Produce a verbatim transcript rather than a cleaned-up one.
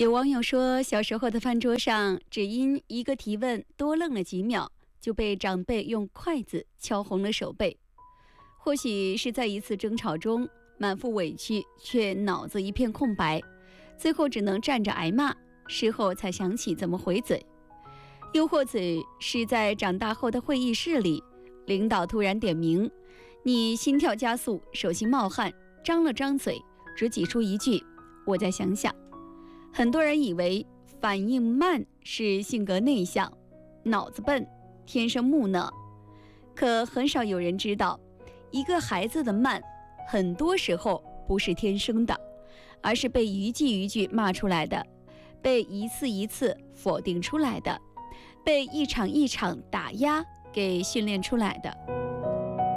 有网友说，小时候的饭桌上，只因一个提问多愣了几秒，就被长辈用筷子敲红了手背。或许是在一次争吵中，满腹委屈，却脑子一片空白，最后只能站着挨骂，事后才想起怎么回嘴。又或者是在长大后的会议室里，领导突然点名，你心跳加速，手心冒汗，张了张嘴，只挤出一句我再想想。很多人以为反应慢是性格内向，脑子笨，天生木讷，可很少有人知道，一个孩子的慢很多时候不是天生的，而是被一句一句骂出来的，被一次一次否定出来的，被一场一场打压给训练出来的。